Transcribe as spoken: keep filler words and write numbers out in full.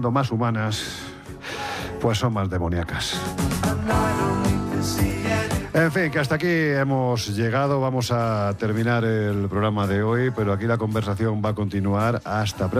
siendo más humanas, pues son más demoníacas. En fin, que hasta aquí hemos llegado. Vamos a terminar el programa de hoy, pero aquí la conversación va a continuar hasta